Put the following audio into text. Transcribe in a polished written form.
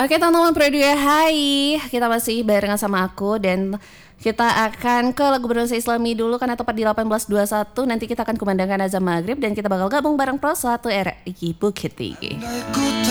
Oke teman-teman Pro 2, hai. Kita masih barengan sama aku dan kita akan ke lagu berbahasa Islami dulu karena tepat di 18.21. Nanti kita akan kumandangkan azan maghrib dan kita bakal gabung bareng Pro 1 RI Bukit Tinggi.